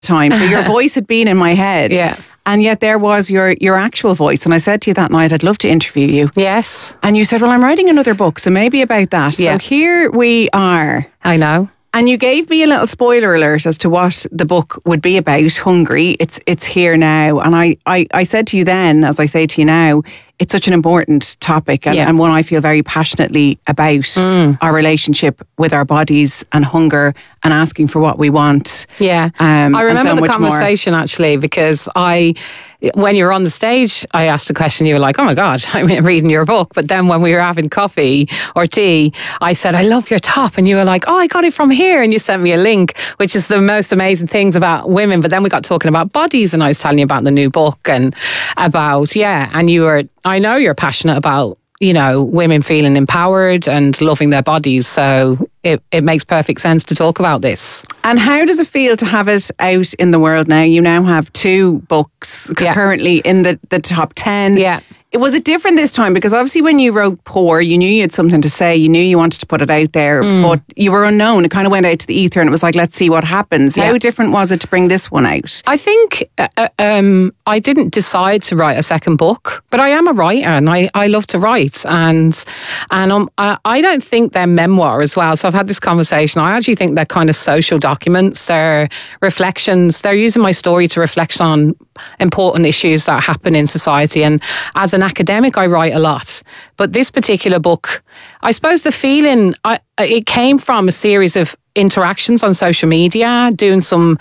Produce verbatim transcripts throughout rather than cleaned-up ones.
time. So your voice had been in my head. Yeah. And yet there was your, your actual voice. And I said to you that night, I'd love to interview you. Yes. And you said, well, I'm writing another book, so maybe about that. Yeah. So here we are. I know. And you gave me a little spoiler alert as to what the book would be about, Hungry. It's it's here now. And I, I, I said to you then, as I say to you now, it's such an important topic and, Yeah. and one I feel very passionately about, Mm. our relationship with our bodies and hunger and asking for what we want. Yeah. Um, I and remember so the much more. conversation actually, because I, when you were on the stage, I asked a question, you were like, oh my God, I'm reading your book. But then when we were having coffee or tea, I said, I love your top. And you were like, oh, I got it from here. And you sent me a link, which is the most amazing things about women. But then we got talking about bodies and I was telling you about the new book and about, yeah. And you were, I know you're passionate about, you know, women feeling empowered and loving their bodies. So it, it makes perfect sense to talk about this. And how does it feel to have it out in the world now? You now have two books Yeah. currently in the, the top ten. Yeah. It was it different this time? Because obviously when you wrote Poor, you knew you had something to say. You knew you wanted to put it out there, Mm. but you were unknown. It kind of went out to the ether and it was like, let's see what happens. Yeah. How different was it to bring this one out? I think uh, um, I didn't decide to write a second book, but I am a writer and I, I love to write. And and um, I, I don't think they're memoir as well. So I've had this conversation. I actually think they're kind of social documents. They're reflections. They're using my story to reflect on important issues that happen in society. And as an academic, I write a lot. But this particular book, I suppose the feeling, I, it came from a series of interactions on social media, doing some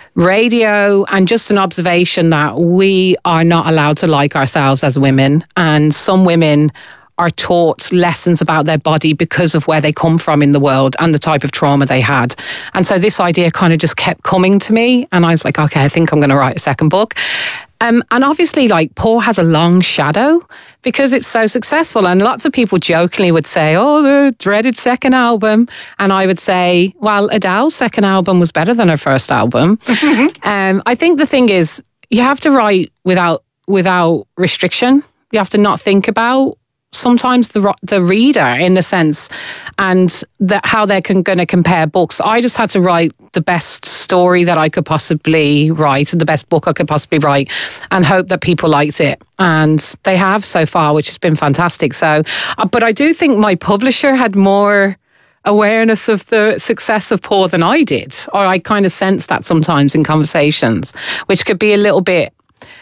radio and just an observation that we are not allowed to like ourselves as women. And some women are taught lessons about their body because of where they come from in the world and the type of trauma they had. And so this idea kind of just kept coming to me. And I was like, okay, I think I'm going to write a second book. Um, and obviously, like, Poor has a long shadow because it's so successful. And lots of people jokingly would say, oh, the dreaded second album. And I would say, well, Adele's second album was better than her first album. um, I think the thing is, you have to write without without restriction. You have to not think about sometimes the the reader in a sense and that how they're going to compare books. I just had to write the best story that I could possibly write and the best book I could possibly write and hope that people liked it. And they have so far, which has been fantastic. So, uh, but I do think my publisher had more awareness of the success of Poor than I did. Or I kind of sense that sometimes in conversations, which could be a little bit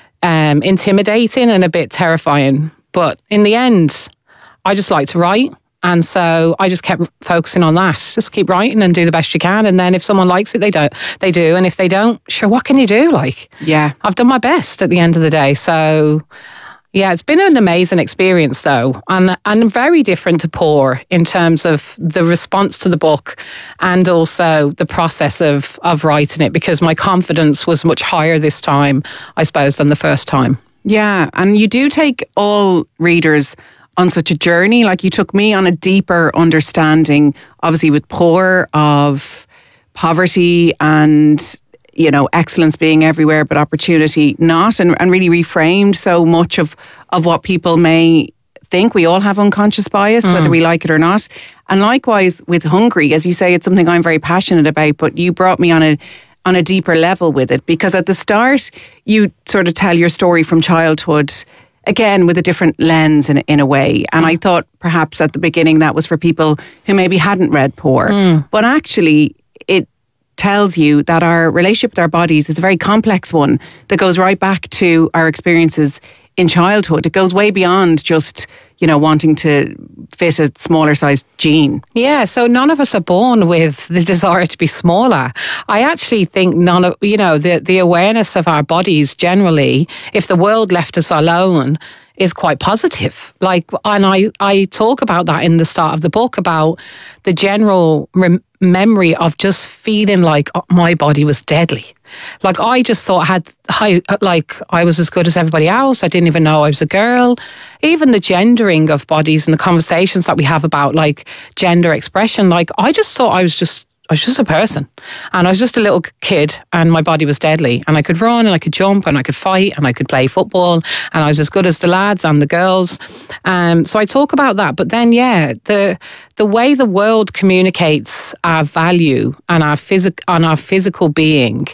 um, intimidating and a bit terrifying. But in the end, I just like to write. And so I just kept focusing on that. Just keep writing and do the best you can. And then if someone likes it, they don't. They do. And if they don't, sure, what can you do? Like, Yeah. I've done my best at the end of the day. So yeah, it's been an amazing experience though. And, and very different to Poor in terms of the response to the book and also the process of, of writing it, because my confidence was much higher this time, I suppose, than the first time. Yeah, and you do take all readers on such a journey. Like you took me on a deeper understanding, obviously with Poor, of poverty and, you know, excellence being everywhere, but opportunity not, and, and really reframed so much of, of what people may think. We all have unconscious bias, mm. whether we like it or not. And likewise with Hungry, as you say, it's something I'm very passionate about, but you brought me on a on a deeper level with it, because at the start you sort of tell your story from childhood again with a different lens in, in a way, and mm. I thought perhaps at the beginning that was for people who maybe hadn't read Poor, mm. but actually it tells you that our relationship with our bodies is a very complex one that goes right back to our experiences in childhood. It goes way beyond just, you know, wanting to fit a smaller sized jean. Yeah, so none of us are born with the desire to be smaller. I actually think none of, you know, the, the awareness of our bodies generally, if the world left us alone, is quite positive. Like, and I, I talk about that in the start of the book, about the general rem- memory of just feeling like oh, my body was deadly. Like I just thought I had, I, like I was as good as everybody else. I didn't even know I was a girl. Even the gendering of bodies and the conversations that we have about like gender expression, like I just thought I was just, I was just a person, and I was just a little kid, and my body was deadly, and I could run and I could jump and I could fight and I could play football, and I was as good as the lads and the girls. Um, so I talk about that. But then, yeah, the the way the world communicates our value and our physic and our physical being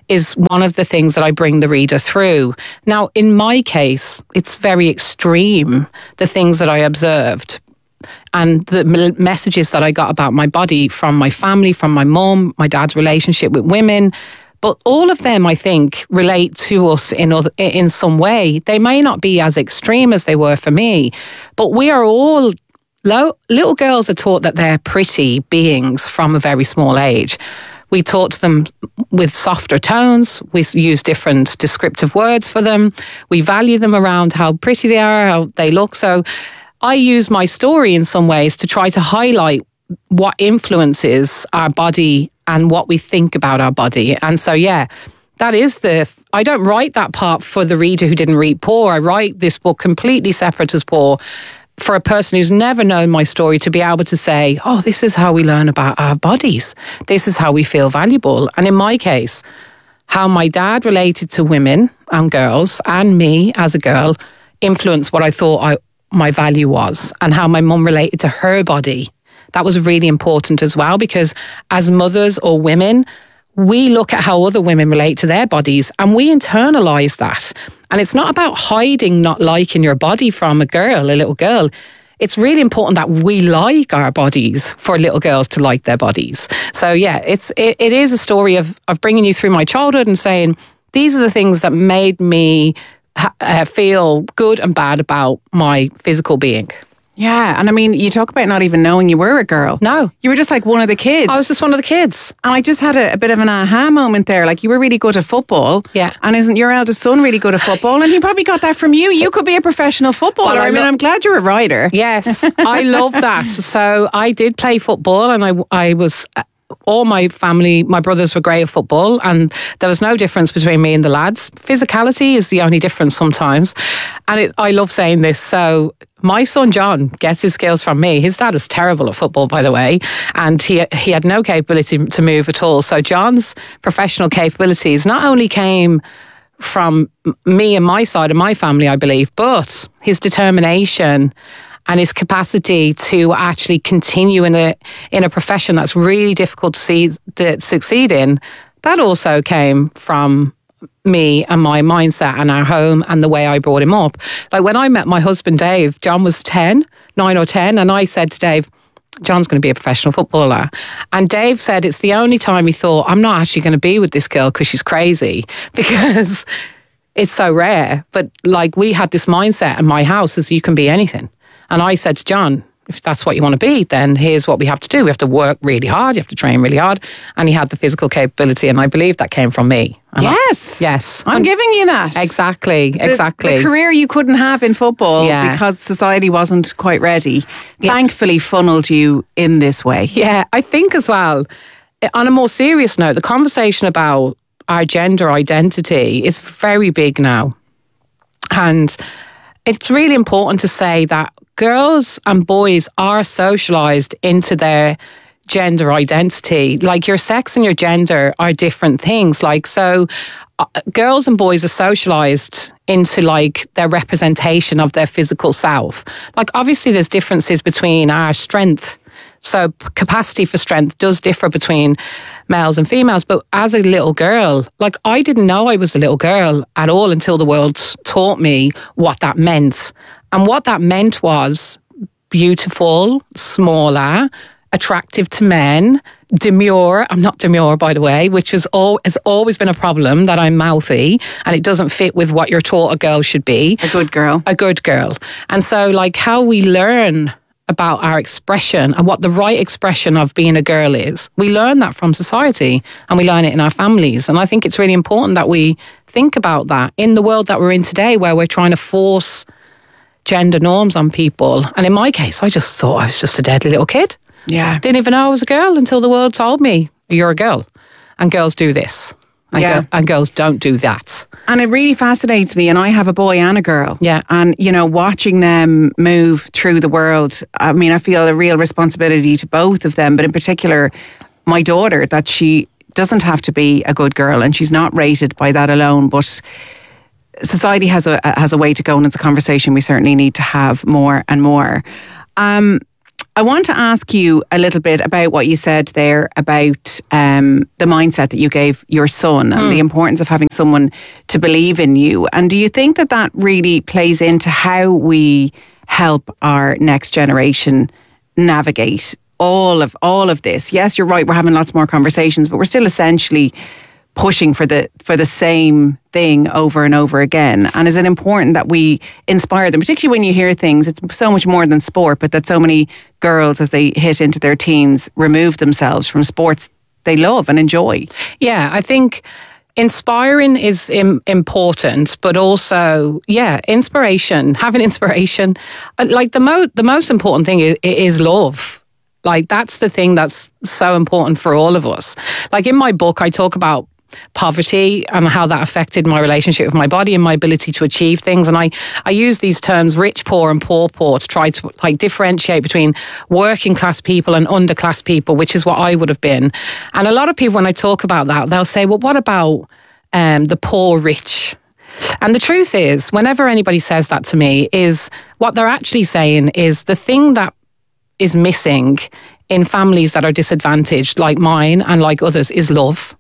is one of the things that I bring the reader through. Now, in my case, it's very extreme, the things that I observed and the messages that I got about my body from my family, from my mum, my dad's relationship with women. But all of them, I think, relate to us in other, in some way. They may not be as extreme as they were for me, but we are all, low, little girls are taught that they're pretty beings from a very small age. We taught them with softer tones. We use different descriptive words for them. We value them around how pretty they are, how they look. So I use my story in some ways to try to highlight what influences our body and what we think about our body. And so, yeah, that is the... I don't write that part for the reader who didn't read Poor. I write this book completely separate as Poor for a person who's never known my story to be able to say, oh, this is how we learn about our bodies. This is how we feel valuable. And in my case, how my dad related to women and girls and me as a girl influenced what I thought I, my value was, and how my mum related to her body. That was really important as well, because as mothers or women, we look at how other women relate to their bodies and we internalize that. And it's not about hiding not liking your body from a girl, a little girl. It's really important that we like our bodies for little girls to like their bodies. So yeah, it's it, it is a story of, of bringing you through my childhood and saying, these are the things that made me ha- uh, feel good and bad about my physical being. Yeah, and I mean, you talk about not even knowing you were a girl. No. You were just like one of the kids. I was just one of the kids. And I just had a, a bit of an aha moment there. Like, you were really good at football. Yeah. And isn't your eldest son really good at football? And he probably got that from you. You could be a professional footballer. Well, I, I mean, lo- I'm glad you're a writer. Yes, I love that. So I did play football, and I, I was... all my family, my brothers were great at football, and there was no difference between me and the lads. Physicality is the only difference sometimes. And it, I love saying this. So my son John gets his skills from me. His dad was terrible at football, by the way, and he he had no capability to move at all. So John's professional capabilities not only came from me and my side of my family, I believe, but his determination and his capacity to actually continue in a in a profession that's really difficult to see to succeed in, that also came from me and my mindset and our home and the way I brought him up. Like when I met my husband Dave, John was ten, nine or ten, and I said to Dave, John's going to be a professional footballer. And Dave said it's the only time he thought, I'm not actually going to be with this girl because she's crazy, because it's so rare. But like, we had this mindset in my house as you can be anything. And I said to John, if that's what you want to be, then here's what we have to do. We have to work really hard. You have to train really hard. And he had the physical capability. And I believe that came from me. And yes. I, yes. I'm and giving you that. Exactly. The, exactly. The career you couldn't have in football yeah. because society wasn't quite ready, yeah. thankfully funneled you in this way. Yeah. I think as well, on a more serious note, the conversation about our gender identity is very big now. And it's really important to say that girls and boys are socialised into their gender identity. Like, your sex and your gender are different things. Like, so uh, girls and boys are socialised into like their representation of their physical self. Like, obviously there's differences between our strength. So capacity for strength does differ between males and females. But as a little girl, like, I didn't know I was a little girl at all until the world taught me what that meant. And what that meant was beautiful, smaller, attractive to men, demure. I'm not demure, by the way, which was all, has always been a problem, that I'm mouthy and it doesn't fit with what you're taught a girl should be. A good girl. A good girl. And so, like, how we learn about our expression and what the right expression of being a girl is, we learn that from society and we learn it in our families. And I think it's really important that we think about that in the world that we're in today, where we're trying to force gender norms on people. And in my case, I just thought I was just a deadly little kid. Yeah. Didn't even know I was a girl until the world told me, you're a girl and girls do this. And, yeah. go, and girls don't do that. And it really fascinates me. And I have a boy and a girl. Yeah. And, you know, watching them move through the world, I mean, I feel a real responsibility to both of them, but in particular, my daughter, that she doesn't have to be a good girl and she's not rated by that alone. But society has a has a way to go, and it's a conversation we certainly need to have more and more. Um, I want to ask you a little bit about what you said there about um, the mindset that you gave your son and mm. the importance of having someone to believe in you. And do you think that that really plays into how we help our next generation navigate all of all of this? Yes, you're right, we're having lots more conversations, but we're still essentially pushing for the for the same thing over and over again. And is it important that we inspire them, particularly when you hear things, it's so much more than sport, but that so many girls as they hit into their teens remove themselves from sports they love and enjoy? Yeah, I think inspiring is im- important, but also, yeah, inspiration, having inspiration. Like the, mo- the most important thing is, is love. Like that's the thing that's so important for all of us. Like in my book, I talk about poverty and how that affected my relationship with my body and my ability to achieve things. And I, I use these terms rich poor and poor poor to try to like differentiate between working class people and underclass people, which is what I would have been. And a lot of people, when I talk about that, they'll say, well, what about um, the poor rich? And the truth is, whenever anybody says that to me, is what they're actually saying is the thing that is missing in families that are disadvantaged like mine and like others is love.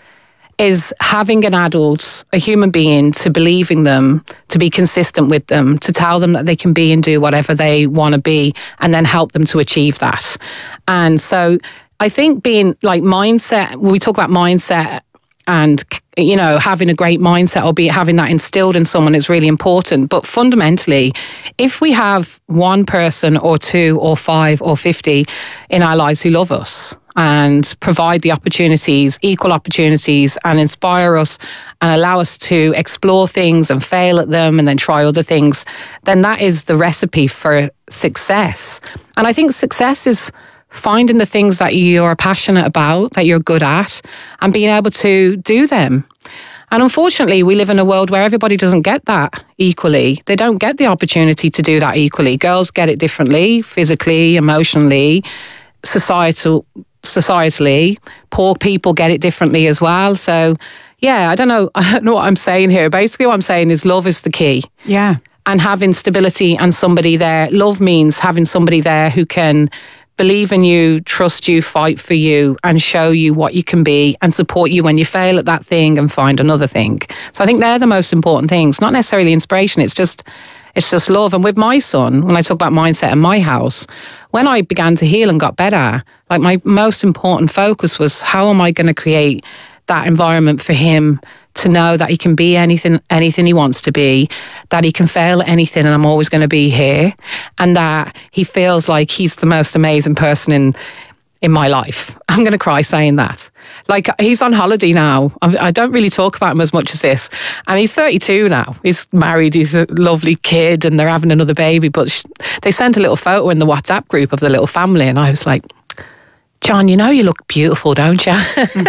Is having an adult, a human being, to believe in them, to be consistent with them, to tell them that they can be and do whatever they want to be, and then help them to achieve that. And so I think being like mindset, when we talk about mindset and, you know, having a great mindset or be having that instilled in someone is really important. But fundamentally, if we have one person or two or five or fifty in our lives who love us and provide the opportunities, equal opportunities, and inspire us and allow us to explore things and fail at them and then try other things, then that is the recipe for success. And I think success is finding the things that you're passionate about, that you're good at, and being able to do them. And unfortunately, we live in a world where everybody doesn't get that equally. They don't get the opportunity to do that equally. Girls get it differently, physically, emotionally, societal, societally. Poor people get it differently as well. So, yeah, I don't know. I don't know what I'm saying here. Basically, what I'm saying is love is the key. Yeah. And having stability and somebody there. Love means having somebody there who can believe in you, trust you, fight for you, and show you what you can be and support you when you fail at that thing and find another thing. So I think they're the most important things, not necessarily inspiration. It's just it's just love. And with my son, when I talk about mindset in my house, when I began to heal and got better, like my most important focus was how am I going to create that environment for him to know that he can be anything anything he wants to be, that he can fail at anything and I'm always going to be here, and that he feels like he's the most amazing person in in my life. I'm going to cry saying that. Like, he's on holiday now. I, I don't really talk about him as much as this. And he's thirty-two now. He's married. He's a lovely kid and they're having another baby. But sh- they sent a little photo in the WhatsApp group of the little family. And I was like, John, you know you look beautiful, don't you?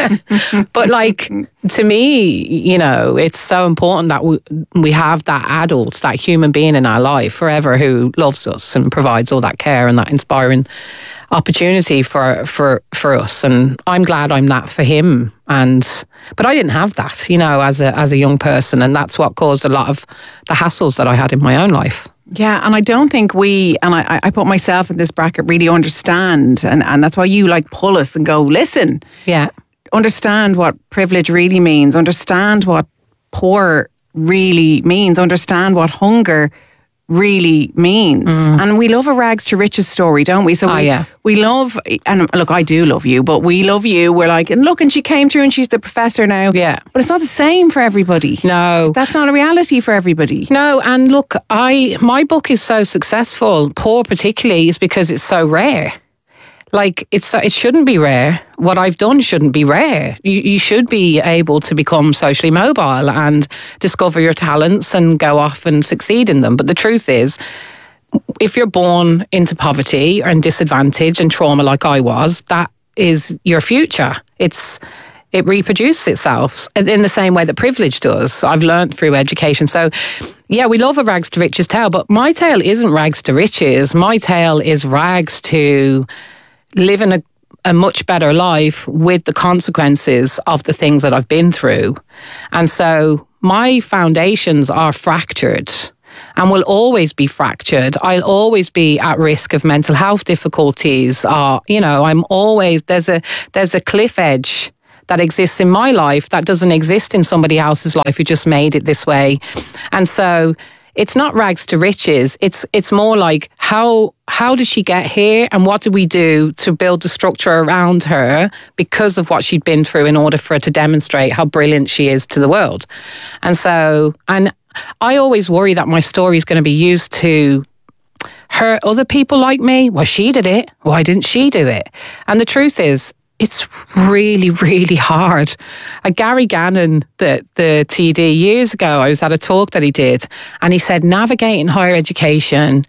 But like, to me, you know, it's so important that we, we have that adult, that human being in our life forever who loves us and provides all that care and that inspiring opportunity for for for us. And I'm glad I'm that for him. And but I didn't have that, you know, as a as a young person, and that's what caused a lot of the hassles that I had in my own life. Yeah, and I don't think we, and I, I put myself in this bracket, really understand, and, and that's why you like pull us and go, listen, yeah, understand what privilege really means, understand what poor really means, understand what hunger really means. Mm. And we love a rags to riches story, don't we? So oh, we, yeah. we love, and look, I do love you, but we love you. We're like, and look, and she came through and she's the professor now. Yeah. But it's not the same for everybody. No. That's not a reality for everybody. No, and look, I my book is so successful, poor particularly, is because it's so rare. Like, it's it shouldn't be rare. What I've done shouldn't be rare. You, you should be able to become socially mobile and discover your talents and go off and succeed in them. But the truth is, if you're born into poverty and disadvantage and trauma like I was, that is your future. It's it reproduces itself in the same way that privilege does. I've learned through education. So, yeah, we love a rags to riches tale, but my tale isn't rags to riches. My tale is rags to living a, a much better life with the consequences of the things that I've been through. And so my foundations are fractured. and will always be fractured. I'll always be at risk of mental health difficulties. Or, you know, I'm always, there's a there's a cliff edge that exists in my life that doesn't exist in somebody else's life who just made it this way. And so it's not rags to riches. It's it's more like how how did she get here, and what did we do to build the structure around her because of what she'd been through in order for her to demonstrate how brilliant she is to the world. And so, and I always worry that my story is going to be used to hurt other people like me. Well, she did it. Why didn't she do it? And the truth is, it's really, really hard. Uh, Gary Gannon, the, the T D, years ago, I was at a talk that he did, and he said navigating higher education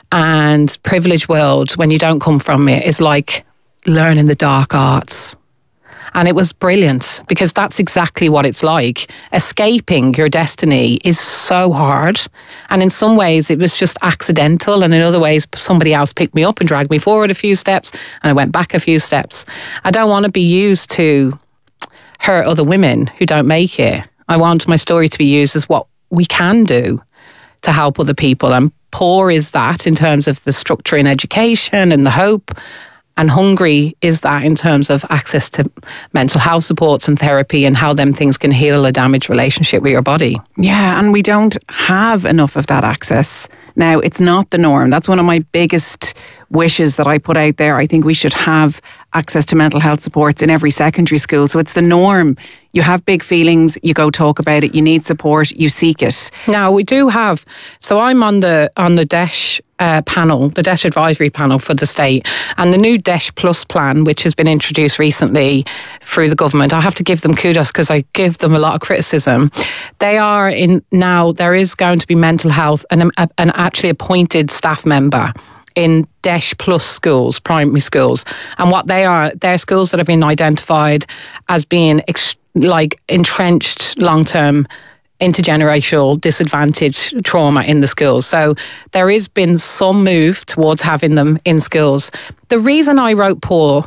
and privileged world when you don't come from it is like learning the dark arts. And it was brilliant, because that's exactly what it's like. Escaping your destiny is so hard. And in some ways, it was just accidental. And in other ways, somebody else picked me up and dragged me forward a few steps. And I went back a few steps. I don't want to be used to hurt other women who don't make it. I want my story to be used as what we can do to help other people. And poor is that in terms of the structure in education and the hope. And hungry is that in terms of access to mental health supports and therapy, and how them things can heal a damaged relationship with your body. Yeah, and we don't have enough of that access. Now, it's not the norm. That's one of my biggest wishes that I put out there. I think we should have access to mental health supports in every secondary school. So it's the norm. You have big feelings, you go talk about it, you need support, you seek it. Now, we do have, so I'm on the on the DESH uh, panel, the DESH advisory panel for the state, and the new DESH Plus plan, which has been introduced recently through the government. I have to give them kudos because I give them a lot of criticism. They are in, now there is going to be mental health and an actually appointed staff member in DESH Plus schools, primary schools. And what they are, they're schools that have been identified as being ex- like entrenched long-term intergenerational disadvantage trauma in the schools. So there has been some move towards having them in schools. The reason I wrote Poor,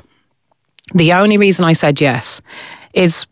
the only reason I said yes, is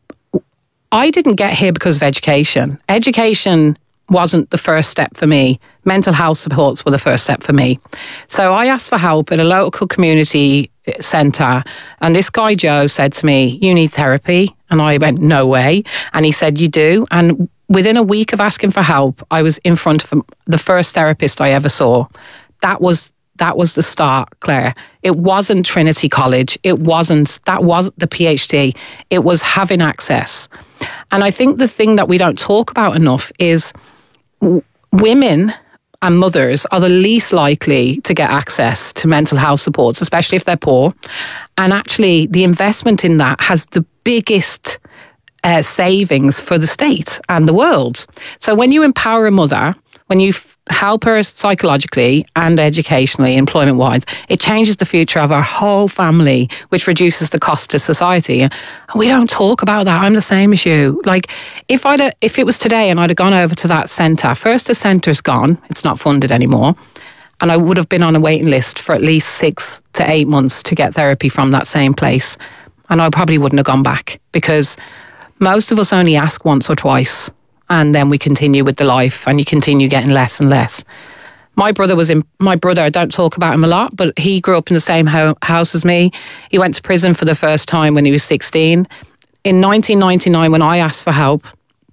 I didn't get here because of education. Education wasn't the first step for me. Mental health supports were the first step for me. So I asked for help at a local community centre, and this guy Joe said to me, "You need therapy." And I went, "No way." And he said, "You do." And within a week of asking for help, I was in front of the first therapist I ever saw. That was that was the start, Claire. It wasn't Trinity College. It wasn't, that wasn't the PhD. It was having access. And I think the thing that we don't talk about enough is w- women and mothers are the least likely to get access to mental health supports, especially if they're poor. And actually, the investment in that has the biggest uh, savings for the state and the world. So when you empower a mother, when you f- help her psychologically and educationally, employment-wise, it changes the future of our whole family, which reduces the cost to society. And we don't talk about that. I'm the same as you. Like, if I'd if it was today and I'd have gone over to that centre, first the centre's gone, it's not funded anymore, and I would have been on a waiting list for at least six to eight months to get therapy from that same place. And I probably wouldn't have gone back, because most of us only ask once or twice, and then we continue with the life, and you continue getting less and less. My brother was in, my brother, I don't talk about him a lot, but he grew up in the same ho- house as me. He went to prison for the first time when he was sixteen. In nineteen ninety-nine, when I asked for help,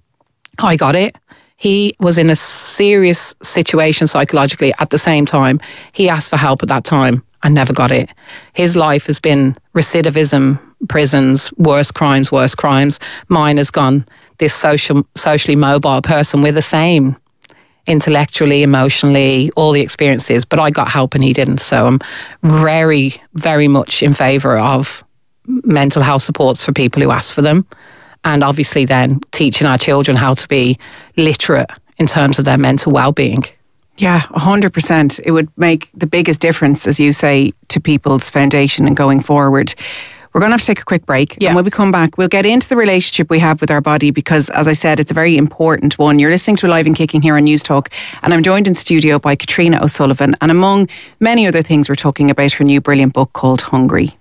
I got it. He was in a serious situation psychologically at the same time. He asked for help at that time. I never got it. His life has been recidivism, prisons, worse crimes, worse crimes. Mine has gone this social, socially mobile person with the same intellectually, emotionally, all the experiences, but I got help and he didn't. So I'm very, very much in favour of mental health supports for people who ask for them. And obviously then teaching our children how to be literate in terms of their mental well-being. Yeah, one hundred percent. It would make the biggest difference, as you say, to people's foundation and going forward. We're going to have to take a quick break. Yeah. And when we come back, we'll get into the relationship we have with our body, because, as I said, it's a very important one. You're listening to Alive and Kicking here on News Talk, and I'm joined in studio by Katrina O'Sullivan. And among many other things, we're talking about her new brilliant book called Hungry.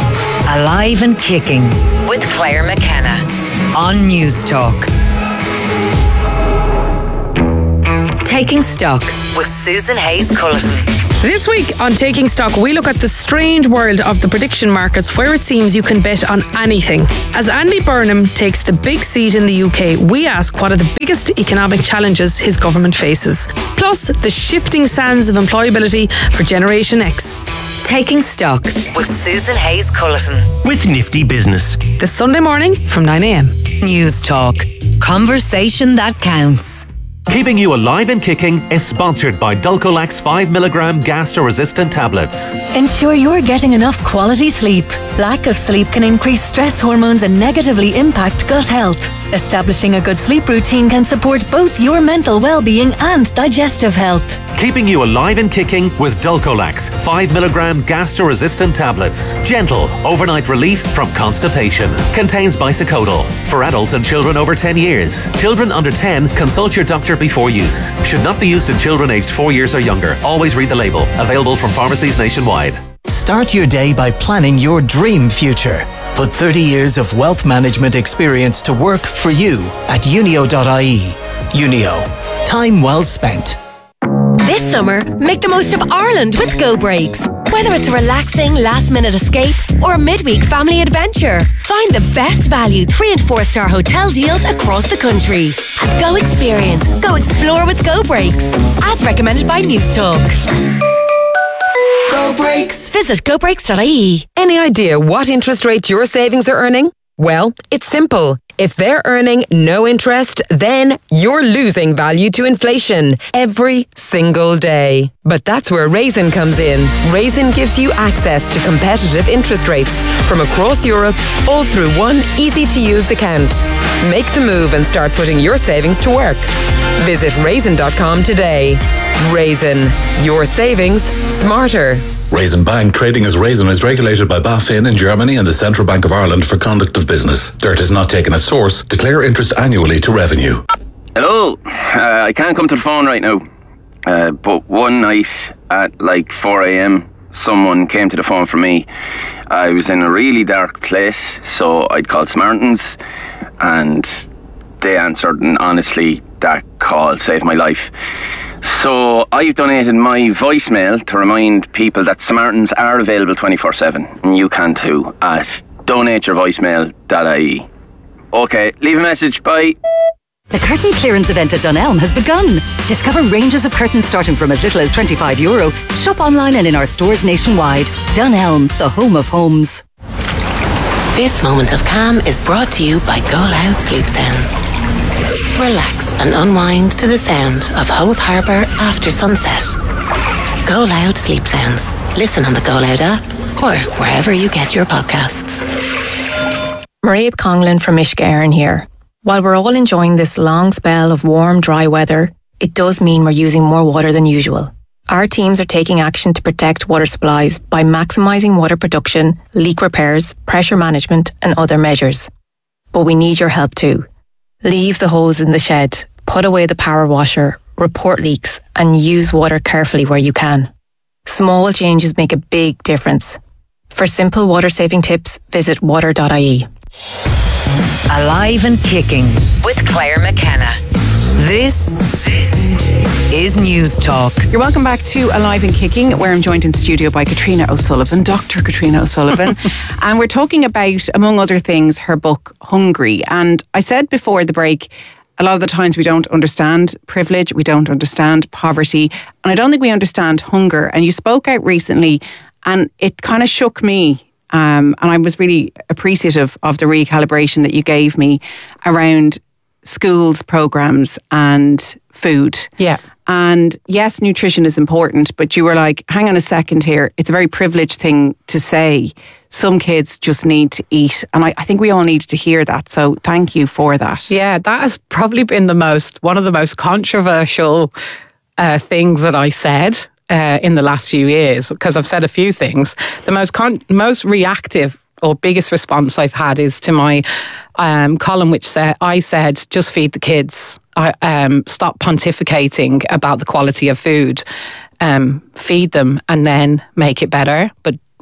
Alive and Kicking with Claire McKenna on News Talk. Taking Stock with Susan Hayes-Culleton. This week on Taking Stock, we look at the strange world of the prediction markets where it seems you can bet on anything. As Andy Burnham takes the big seat in the U K, we ask what are the biggest economic challenges his government faces. Plus, the shifting sands of employability for Generation X. Taking Stock with Susan Hayes-Culleton. With Nifty Business. This Sunday morning from nine a.m. News Talk. Conversation that counts. Keeping You Alive and Kicking is sponsored by Dulcolax five milligram gastro-resistant tablets. Ensure you're getting enough quality sleep. Lack of sleep can increase stress hormones and negatively impact gut health. Establishing a good sleep routine can support both your mental well-being and digestive health. Keeping You Alive and Kicking with Dulcolax five milligram gastro-resistant tablets. Gentle overnight relief from constipation. Contains bisacodyl. For adults and children over ten years. Children under ten, consult your doctor before use. Should not be used in children aged four years or younger. Always read the label. Available from pharmacies nationwide. Start your day by planning your dream future. Put thirty years of wealth management experience to work for you at unio dot I E. Unio. Time well spent. This summer, make the most of Ireland with Go Breaks. Whether it's a relaxing last-minute escape or a midweek family adventure, find the best value three and four star hotel deals across the country. And go experience, go explore with Go Breaks, as recommended by News Talk. Go Breaks. Visit go breaks dot I E. Any idea what interest rate your savings are earning? Well, it's simple. If they're earning no interest, then you're losing value to inflation every single day. But that's where Raisin comes in. Raisin gives you access to competitive interest rates from across Europe, all through one easy-to-use account. Make the move and start putting your savings to work. Visit raisin dot com today. Raisin. Your savings smarter. Raisin Bank, trading as Raisin, is regulated by BaFin in Germany and the Central Bank of Ireland for conduct of business. Dirt is not taken as source. Declare interest annually to revenue. Hello. Uh, I can't come to the phone right now. Uh, but one night at like four a.m, someone came to the phone for me. I was in a really dark place, so I'd called Smartens, and they answered, and honestly, that call saved my life. So I've donated my voicemail to remind people that Smartens are available twenty-four seven, and you can too, at donate your voicemail dot I E. Okay, leave a message, bye. The curtain clearance event at Dunelm has begun. Discover ranges of curtains starting from as little as twenty-five euro. Shop online and in our stores nationwide. Dunelm, the home of homes. This moment of calm is brought to you by Go Loud Sleep Sounds. Relax and unwind to the sound of Howth Harbour after sunset. Go Loud Sleep Sounds. Listen on the Go Loud app or wherever you get your podcasts. Mairead Conglin from Uisce Éireann here. While we're all enjoying this long spell of warm, dry weather, it does mean we're using more water than usual. Our teams are taking action to protect water supplies by maximising water production, leak repairs, pressure management and other measures. But we need your help too. Leave the hose in the shed, put away the power washer, report leaks and use water carefully where you can. Small changes make a big difference. For simple water saving tips, visit water dot I E. Alive and Kicking with Claire McKenna. This, this is News Talk. You're welcome back to Alive and Kicking, where I'm joined in studio by Katrina O'Sullivan, Doctor Katrina O'Sullivan. And we're talking about, among other things, her book, Hungry. And I said before the break, a lot of the times we don't understand privilege, we don't understand poverty, and I don't think we understand hunger. And you spoke out recently, and it kind of shook me. Um, and I was really appreciative of the recalibration that you gave me around schools, programs and food. Yeah. And yes, nutrition is important, but you were like, hang on a second here. It's a very privileged thing to say. Some kids just need to eat. And I, I think we all need to hear that. So thank you for that. Yeah, that has probably been the most, one of the most controversial uh, things that I said uh, in the last few years, because I've said a few things. The most con- most reactive or biggest response I've had is to my um, column, which said, I said, just feed the kids. I, um, stop pontificating about the quality of food. Um, feed them and then make it better. But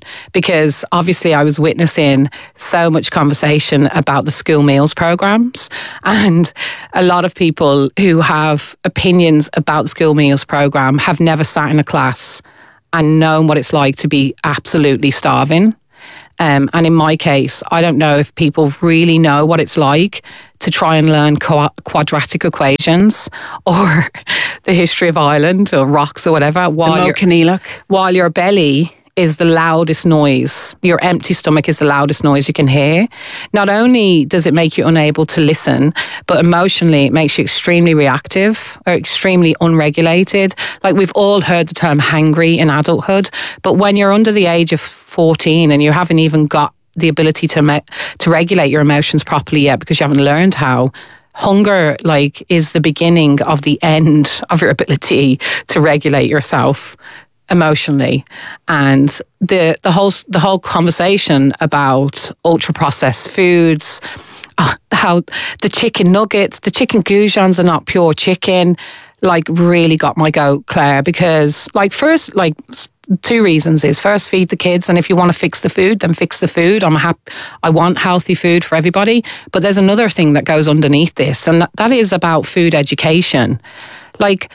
because obviously I was witnessing so much conversation about the school meals programs, and a lot of people who have opinions about the school meals program have never sat in a class and known what it's like to be absolutely starving. Um, and in my case, I don't know if people really know what it's like to try and learn qu- quadratic equations or the history of Ireland or rocks or whatever while, your, while your belly is the loudest noise. Your empty stomach is the loudest noise you can hear. Not only does it make you unable to listen, but emotionally it makes you extremely reactive or extremely unregulated. Like, we've all heard the term hangry in adulthood, but when you're under the age of fourteen and you haven't even got the ability to me- to regulate your emotions properly yet because you haven't learned how, hunger like is the beginning of the end of your ability to regulate yourself emotionally. And the the whole the whole conversation about ultra processed foods, uh, how the chicken nuggets, the chicken goujons are not pure chicken, like really got my goat, Claire, because like first, like two reasons is first, feed the kids, and if you want to fix the food, then fix the food. I'm happy. I want healthy food for everybody. But there's another thing that goes underneath this, and that, that is about food education. Like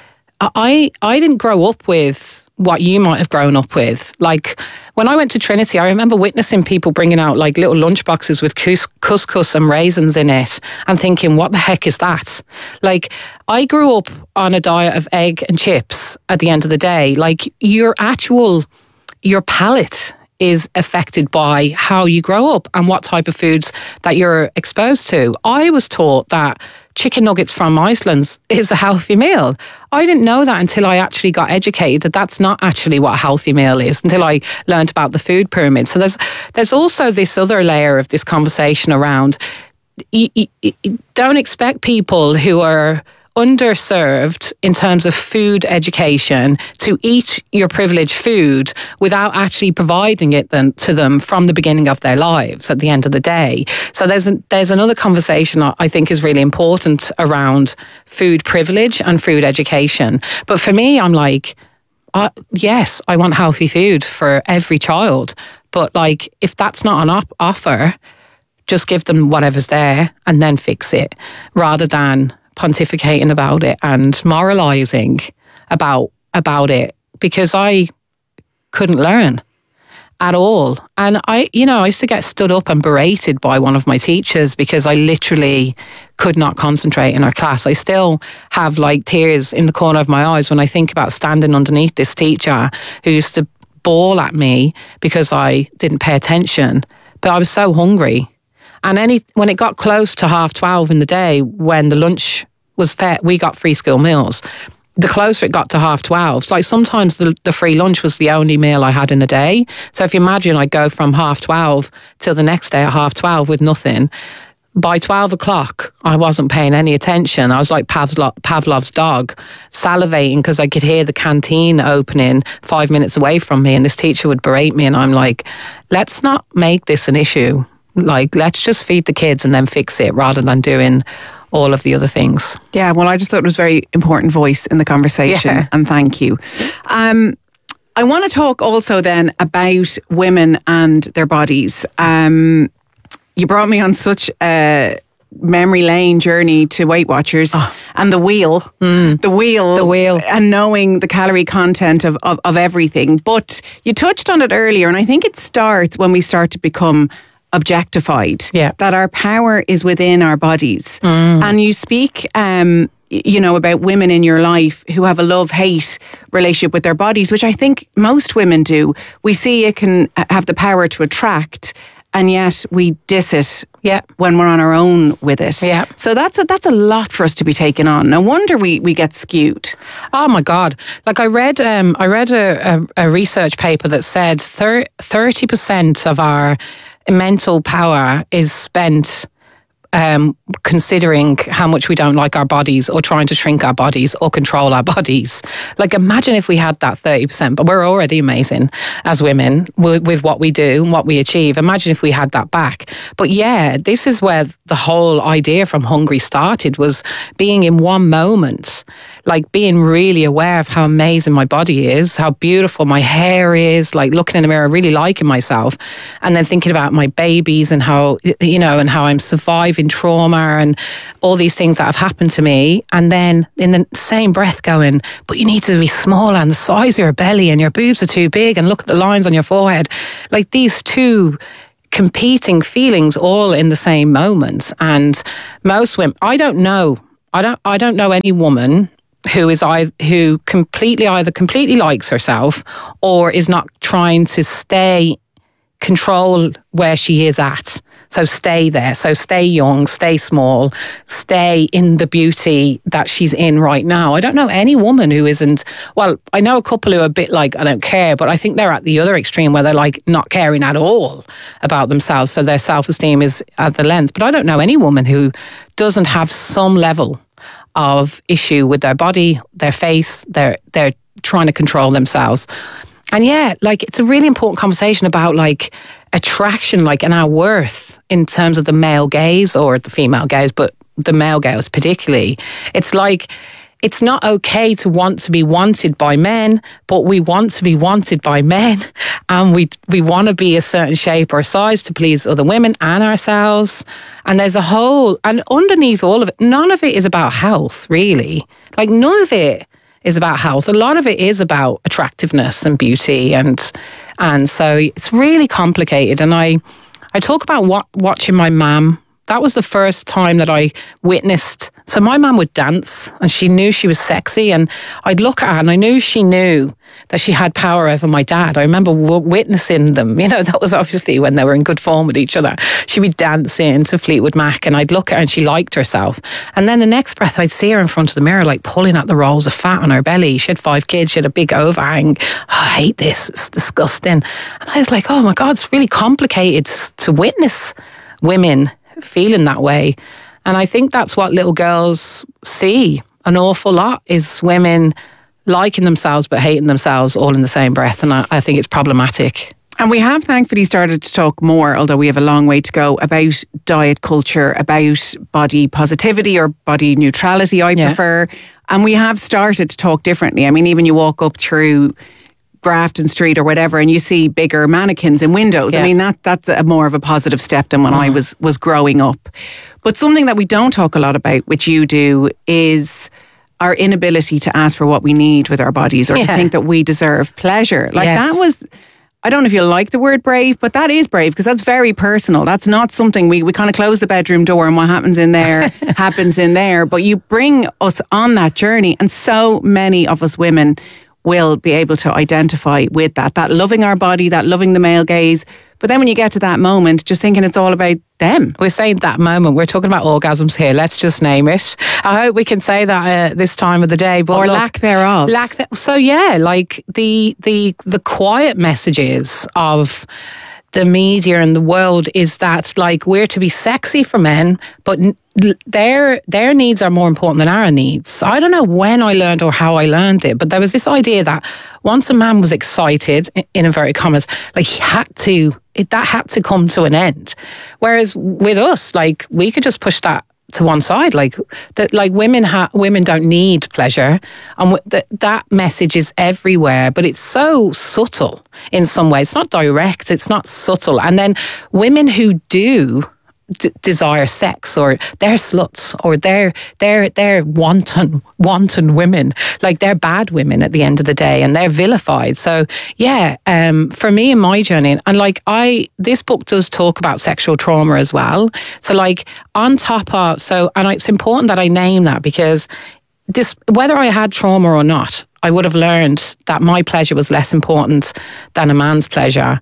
I I didn't grow up with what you might have grown up with. Like when I went to Trinity, I remember witnessing people bringing out like little lunchboxes with cous- couscous and raisins in it and thinking, what the heck is that? Like, I grew up on a diet of egg and chips at the end of the day. Like, your actual, your palate is affected by how you grow up and what type of foods that you're exposed to. I was taught that chicken nuggets from Iceland is a healthy meal. I didn't know that until I actually got educated that that's not actually what a healthy meal is, until I learned about the food pyramid. So there's there's also this other layer of this conversation around, you, you, you don't expect people who are underserved in terms of food education to eat your privileged food without actually providing it then to them from the beginning of their lives at the end of the day. So there's a, there's another conversation I think is really important around food privilege and food education. But for me, I'm like, uh, yes, I want healthy food for every child. But like, if that's not an op- offer, just give them whatever's there and then fix it, rather than pontificating about it and moralizing about about it, because I couldn't learn at all. And I, you know, I used to get stood up and berated by one of my teachers because I literally could not concentrate in our class. I still have like tears in the corner of my eyes when I think about standing underneath this teacher who used to bawl at me because I didn't pay attention. But I was so hungry. And any when it got close to half twelve in the day, when the lunch was fair, we got free school meals. The closer it got to half twelve, like sometimes the, the free lunch was the only meal I had in a day. So if you imagine, I go from half twelve till the next day at half twelve with nothing. By twelve o'clock, I wasn't paying any attention. I was like Pavlov, Pavlov's dog, salivating because I could hear the canteen opening five minutes away from me, and this teacher would berate me, and I'm like, let's not make this an issue. Like, let's just feed the kids and then fix it, rather than doing all of the other things. Yeah, well, I just thought it was a very important voice in the conversation, yeah. And thank you. Um, I want to talk also then about women and their bodies. Um, you brought me on such a memory lane journey to Weight Watchers oh. and the wheel, mm. the wheel, the wheel, and knowing the calorie content of, of, of everything. But you touched on it earlier, and I think it starts when we start to become objectified, yeah. that our power is within our bodies. Mm. And you speak, um, you know, about women in your life who have a love-hate relationship with their bodies, which I think most women do. We see it can have the power to attract, and yet we diss it yeah. when we're on our own with it. Yeah. So that's a, that's a lot for us to be taking on. No wonder we, we get skewed. Oh my God. Like I read um, I read a, a, a research paper that said thirty percent of our mental power is spent um, considering how much we don't like our bodies or trying to shrink our bodies or control our bodies. Like, imagine if we had that thirty percent, but we're already amazing as women with, with what we do and what we achieve. Imagine if we had that back. But yeah, this is where the whole idea from Hungry started, was being in one moment, like being really aware of how amazing my body is, how beautiful my hair is, like looking in the mirror, really liking myself, and then thinking about my babies and how, you know, and how I'm surviving trauma and all these things that have happened to me. And then in the same breath going, but you need to be smaller and the size of your belly and your boobs are too big and look at the lines on your forehead. Like these two competing feelings all in the same moment. And most women, I don't know, I don't, I don't know any woman who is either, who completely either completely likes herself or is not trying to stay control where she is at. So stay there. So stay young, stay small, stay in the beauty that she's in right now. I don't know any woman who isn't, well, I know a couple who are a bit like, I don't care, but I think they're at the other extreme where they're like not caring at all about themselves. So their self-esteem is at the length. But I don't know any woman who doesn't have some level of issue with their body, their face, they're, they're trying to control themselves. And yeah, like it's a really important conversation about like attraction, like and our worth in terms of the male gaze or the female gaze, but the male gaze particularly. It's like, it's not okay to want to be wanted by men, but we want to be wanted by men, and we we want to be a certain shape or size to please other women and ourselves. And there's a whole, and underneath all of it, none of it is about health, really. Like none of it is about health. A lot of it is about attractiveness and beauty, and and so it's really complicated. And I I talk about what, watching my mum. That was the first time that I witnessed. So my mum would dance and she knew she was sexy, and I'd look at her and I knew she knew that she had power over my dad. I remember w- witnessing them. You know, that was obviously when they were in good form with each other. She'd be dancing to Fleetwood Mac and I'd look at her and she liked herself. And then the next breath I'd see her in front of the mirror, like pulling at the rolls of fat on her belly. She had five kids. She had a big overhang. Oh, I hate this. It's disgusting. And I was like, oh my God, it's really complicated to witness women feeling that way. And I think that's what little girls see an awful lot, is women liking themselves but hating themselves all in the same breath. And I, I think it's problematic. And we have thankfully started to talk more, although we have a long way to go, about diet culture, about body positivity or body neutrality, I yeah. prefer. And we have started to talk differently. I mean, even you walk up through Grafton Street or whatever and you see bigger mannequins in windows. Yeah. I mean, that that's a more of a positive step than when mm. I was was growing up. But something that we don't talk a lot about, which you do, is our inability to ask for what we need with our bodies, or yeah. to think that we deserve pleasure. Like yes. that was, I don't know if you like the word brave, but that is brave, because that's very personal. That's not something we, we kind of close the bedroom door and what happens in there happens in there. But you bring us on that journey, and so many of us women will be able to identify with that, that loving our body, that loving the male gaze. But then when you get to that moment, just thinking it's all about them. We're saying that moment. We're talking about orgasms here. Let's just name it. I hope we can say that uh, this time of the day. But or look, lack thereof. Lack th- so yeah, like the the the quiet messages of the media and the world is that like we're to be sexy for men, but their their needs are more important than our needs. I don't know when I learned or how I learned it, but there was this idea that once a man was excited, in inverted commas, like he had to, it, that had to come to an end. Whereas with us, like we could just push that to one side, like that, like women ha- women don't need pleasure, and w- that that message is everywhere, but it's so subtle in some way. It's not direct, it's not subtle. And then women who do d- desire sex, or they're sluts, or they're they're they're wanton wanton women, like they're bad women at the end of the day, and they're vilified. So yeah, um, for me in my journey, and like I, this book does talk about sexual trauma as well. So like on top of, so, and it's important that I name that, because this, whether I had trauma or not, I would have learned that my pleasure was less important than a man's pleasure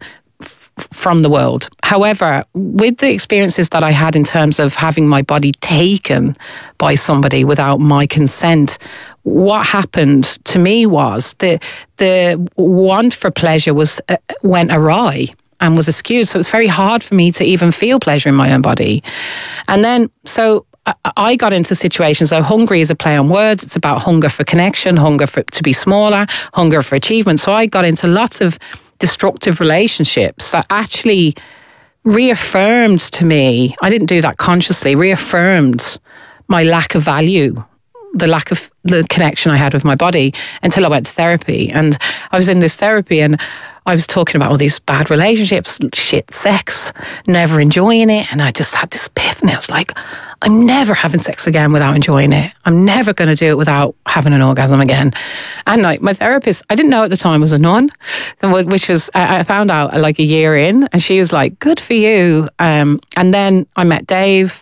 from the world. However, with the experiences that I had in terms of having my body taken by somebody without my consent, what happened to me was the the want for pleasure was uh, went awry. and was askewed. So it was very hard for me to even feel pleasure in my own body. And then, so I, I got into situations, so hungry is a play on words. It's about hunger for connection, hunger for to be smaller, hunger for achievement. So I got into lots of destructive relationships that actually reaffirmed to me, I didn't do that consciously, reaffirmed my lack of value, the lack of the connection I had with my body, until I went to therapy. And I was in this therapy and I was talking about all these bad relationships, shit sex, never enjoying it. And I just had this epiphany. I was like, I'm never having sex again without enjoying it. I'm never going to do it without having an orgasm again. And like my therapist, I didn't know at the time, was a nun, which was, I found out like a year in, and she was like, good for you. Um, and then I met Dave.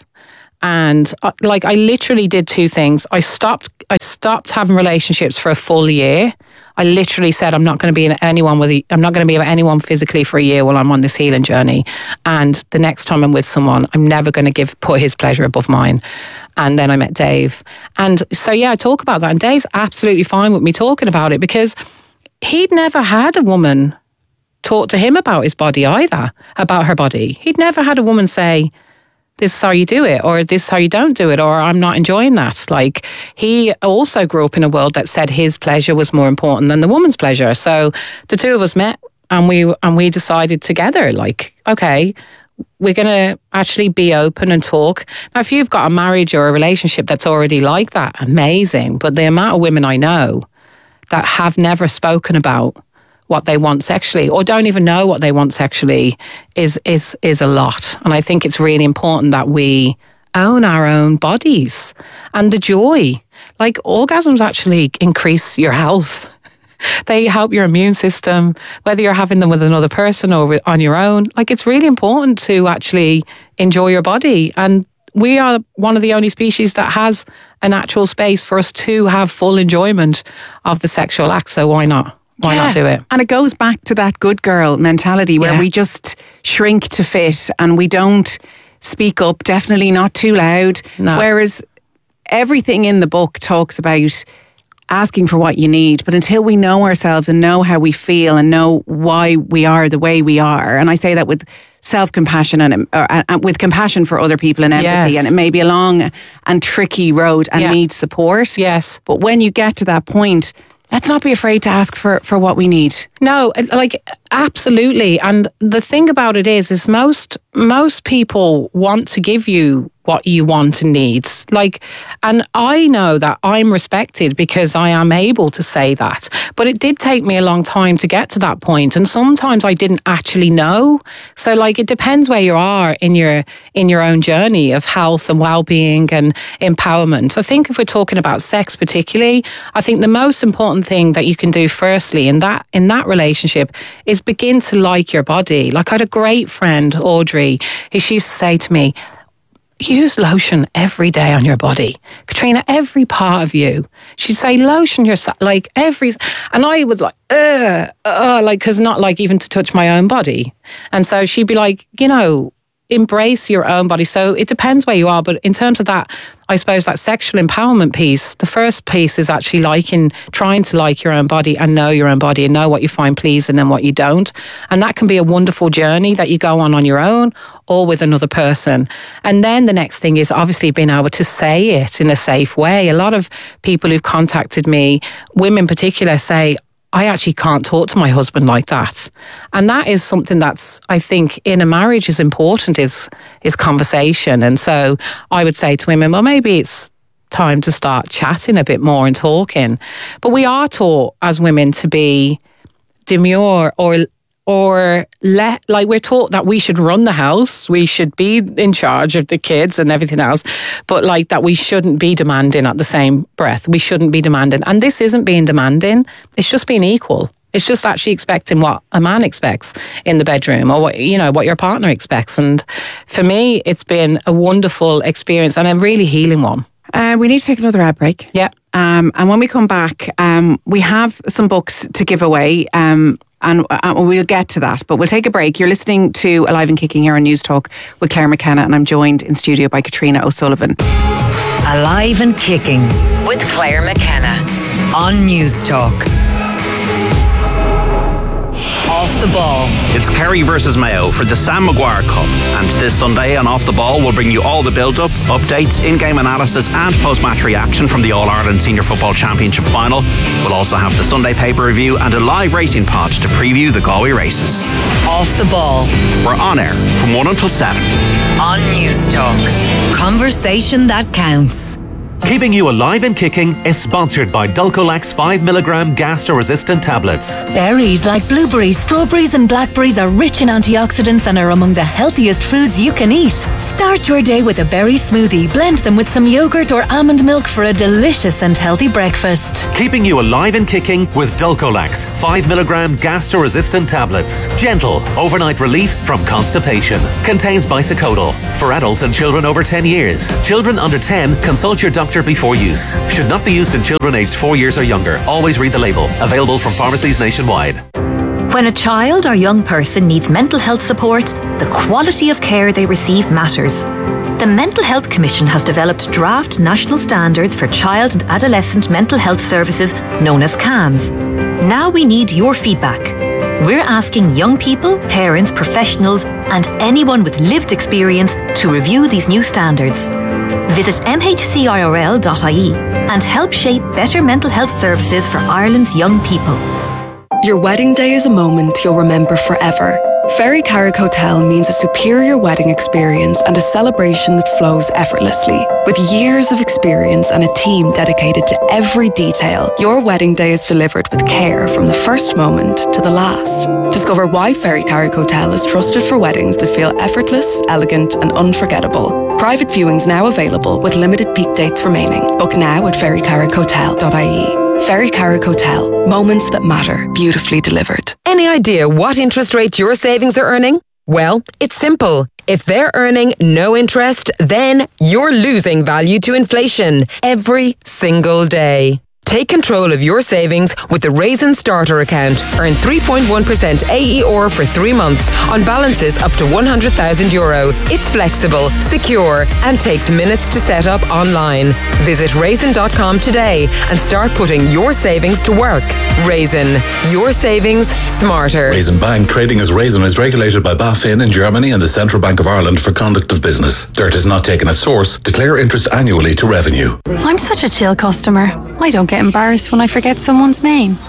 And uh, like I literally did two things. I stopped I stopped having relationships for a full year. I literally said I'm not going to be in anyone with I'm not going to be with anyone physically for a year while I'm on this healing journey. And the next time I'm with someone, I'm never going to give put his pleasure above mine. And then I met Dave. And so yeah, I talk about that. And Dave's absolutely fine with me talking about it, because he'd never had a woman talk to him about his body either, about her body. He'd never had a woman say, this is how you do it, or this is how you don't do it, or I'm not enjoying that. Like, he also grew up in a world that said his pleasure was more important than the woman's pleasure. So the two of us met and we and we decided together, like, okay, we're going to actually be open and talk. Now, if you've got a marriage or a relationship that's already like that, amazing. But the amount of women I know that have never spoken about what they want sexually, or don't even know what they want sexually, is is is a lot. And I think it's really important that we own our own bodies and the joy. Like, orgasms actually increase your health. They help your immune system, whether you're having them with another person or with, on your own. Like, it's really important to actually enjoy your body. And we are one of the only species that has a natural space for us to have full enjoyment of the sexual act. So why not? Why yeah. not do it? And it goes back to that good girl mentality where yeah. we just shrink to fit and we don't speak up, definitely not too loud. No. Whereas everything in the book talks about asking for what you need. But until we know ourselves and know how we feel and know why we are the way we are, and I say that with self-compassion and, or, and with compassion for other people and empathy, yes. and it may be a long and tricky road and yeah. needs support. Yes. But when you get to that point, let's not be afraid to ask for, for what we need. No, like, absolutely. And the thing about it is, is most most people want to give you what you want and need. Like, and I know that I'm respected because I am able to say that. But it did take me a long time to get to that point, and sometimes I didn't actually know. So, like, it depends where you are in your in your own journey of health and well-being and empowerment. I think if we're talking about sex particularly, I think the most important thing that you can do firstly in that in that relationship is begin to like your body. Like, I had a great friend, Audrey, who she used to say to me, use lotion every day on your body. Katrina, every part of you. She'd say, lotion yourself, like every, and I would like, uh, uh, like, cause not like even to touch my own body. And so she'd be like, you know, embrace your own body. So it depends where you are. But in terms of that, I suppose that sexual empowerment piece, the first piece is actually liking, trying to like your own body and know your own body and know what you find pleasing and what you don't. And that can be a wonderful journey that you go on on your own or with another person. And then the next thing is obviously being able to say it in a safe way. A lot of people who've contacted me, women in particular, say, I actually can't talk to my husband like that. And that is something that's, I think, in a marriage is important, is is conversation. And so I would say to women, well, maybe it's time to start chatting a bit more and talking. But we are taught as women to be demure or or let, like, we're taught that we should run the house, we should be in charge of the kids and everything else, but like that we shouldn't be demanding at the same breath. We shouldn't be demanding. And this isn't being demanding, it's just being equal. It's just actually expecting what a man expects in the bedroom, or what, you know, what your partner expects. And for me, it's been a wonderful experience and a really healing one. Uh, we need to take another ad break. Yeah. Um, and when we come back, um, we have some books to give away. Um, And uh, we'll get to that, but we'll take a break. You're listening to Alive and Kicking here on News Talk with Claire McKenna, and I'm joined in studio by Katrina O'Sullivan. Alive and Kicking with Claire McKenna on News Talk. Off the Ball. It's Kerry versus Mayo for the Sam Maguire Cup. And this Sunday on Off the Ball, we'll bring you all the build-up, updates, in-game analysis and post-match reaction from the All-Ireland Senior Football Championship final. We'll also have the Sunday paper review and a live racing pod to preview the Galway races. Off the Ball. We're on air from one until seven. On News Talk. Conversation that counts. Keeping You Alive and Kicking is sponsored by Dulcolax five milligram gastro-resistant tablets. Berries like blueberries, strawberries and blackberries are rich in antioxidants and are among the healthiest foods you can eat. Start your day with a berry smoothie. Blend them with some yogurt or almond milk for a delicious and healthy breakfast. Keeping You Alive and Kicking with Dulcolax five milligram gastro-resistant tablets. Gentle, overnight relief from constipation. Contains bisacodyl. For adults and children over ten years. Children under ten, consult your doctor before use. Should not be used in children aged four years or younger. Always read the label. Available from pharmacies nationwide. When a child or young person needs mental health support, the quality of care they receive matters. The Mental Health Commission has developed draft national standards for child and adolescent mental health services known as C A M S. Now we need your feedback. We're asking young people, parents, professionals and anyone with lived experience to review these new standards. Visit m h c i r l dot i e and help shape better mental health services for Ireland's young people. Your wedding day is a moment you'll remember forever. Ferry Carrick Hotel means a superior wedding experience and a celebration that flows effortlessly. With years of experience and a team dedicated to every detail, your wedding day is delivered with care from the first moment to the last. Discover why Ferry Carrick Hotel is trusted for weddings that feel effortless, elegant and unforgettable. Private viewings now available with limited peak dates remaining. Book now at ferry carrick hotel dot i e. Ferry Carrick Hotel. Moments that matter, beautifully delivered. Any idea what interest rate your savings are earning? Well, it's simple. If they're earning no interest, then you're losing value to inflation every single day. Take control of your savings with the Raisin Starter account. Earn three point one percent A E R for three months on balances up to one hundred thousand euro. It's flexible, secure, and takes minutes to set up online. Visit raisin dot com today and start putting your savings to work. Raisin, your savings smarter. Raisin Bank trading as Raisin is regulated by BaFin in Germany and the Central Bank of Ireland for conduct of business. Dirt is not taken as source. Declare interest annually to revenue. I'm such a chill customer. I don't get embarrassed when I forget someone's name.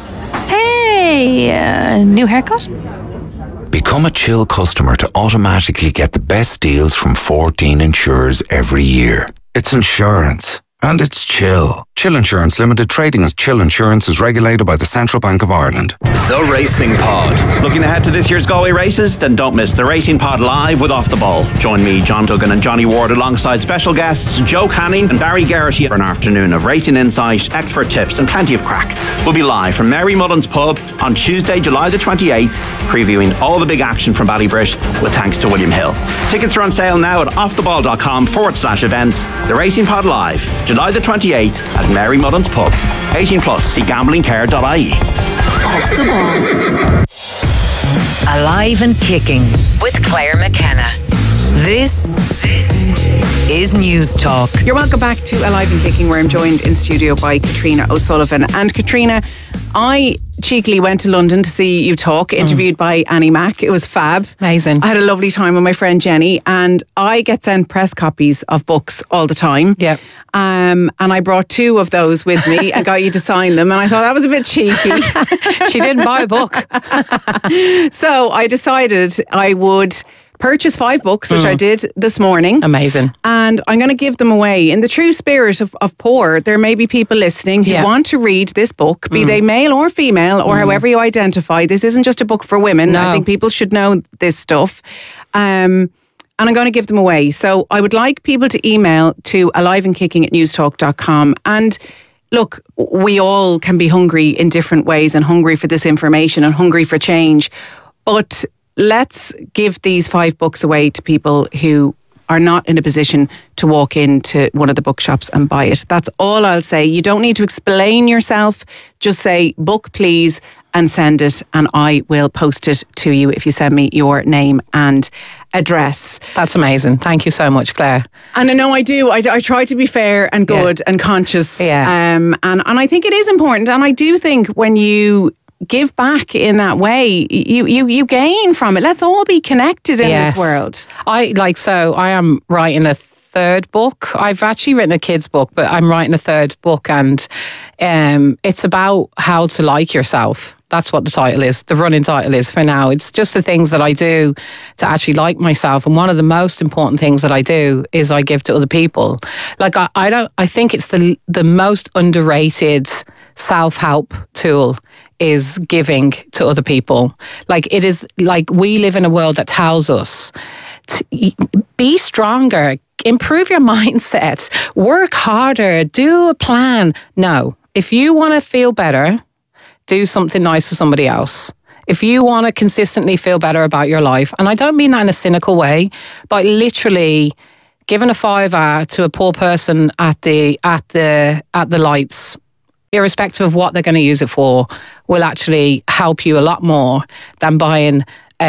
Hey, uh, new haircut? Become a chill customer to automatically get the best deals from fourteen insurers every year. It's insurance. And it's Chill. Chill Insurance Limited, trading as Chill Insurance, is regulated by the Central Bank of Ireland. The Racing Pod. Looking ahead to this year's Galway races? Then don't miss the Racing Pod live with Off the Ball. Join me, John Duggan and Johnny Ward alongside special guests Joe Canning and Barry Garrity for an afternoon of racing insight, expert tips and plenty of crack. We'll be live from Mary Mullen's Pub on Tuesday, July the twenty-eighth, previewing all the big action from Ballybrit with thanks to William Hill. Tickets are on sale now at offtheball.com forward slash events. The Racing Pod live, July the twenty-eighth at Mary Mullen's Pub. eighteen plus, see gambling care dot i e. Off the Ball. Alive and Kicking with Claire McKenna. This, this is News Talk. You're welcome back to Alive and Kicking, where I'm joined in studio by Katrina O'Sullivan. And Katrina, I cheekily went to London to see you talk, interviewed mm. by Annie Mac. It was fab. Amazing. I had a lovely time with my friend Jenny, and I get sent press copies of books all the time. Yeah. Um, and I brought two of those with me and got you to sign them, and I thought that was a bit cheeky. She didn't buy a book. So I decided I would purchase five books, which mm. I did this morning. Amazing. And I'm going to give them away. In the true spirit of, of poor, there may be people listening who yeah. want to read this book, be mm. they male or female, or mm. however you identify. This isn't just a book for women. No. I think people should know this stuff. Um, and I'm going to give them away. So I would like people to email to aliveandkicking at newstalk dot com. And look, we all can be hungry in different ways, and hungry for this information and hungry for change. But let's give these five books away to people who are not in a position to walk into one of the bookshops and buy it. That's all I'll say. You don't need to explain yourself. Just say, book please, and send it, and I will post it to you if you send me your name and address. That's amazing. Thank you so much, Claire. And I know I do. I, I try to be fair and good yeah. and conscious. Yeah. Um, and, and I think it is important. And I do think when you give back in that way, you you you gain from it. Let's all be connected in Yes. this world. I like so I am writing a third book. I've actually written a kids book, but I'm writing a third book, and um, it's about how to like yourself. That's what the title is. The running title is for now. It's just the things that I do to actually like myself. And one of the most important things that I do is I give to other people. Like I, I don't. I think it's the the most underrated self-help tool is giving to other people. Like it is like we live in a world that tells us to be stronger, improve your mindset, work harder, do a plan. No, if you want to feel better, do something nice for somebody else. If you want to consistently feel better about your life, and I don't mean that in a cynical way, but literally giving a fiver to a poor person at the at the at the lights, irrespective of what they're going to use it for, will actually help you a lot more than buying